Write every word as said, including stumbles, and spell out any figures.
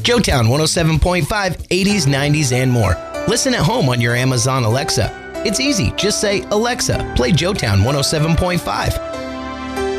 Joetown one oh seven point five, eighties, nineties, and more. Listen at home on your Amazon Alexa. It's easy. Just say, Alexa, play Joetown one oh seven point five.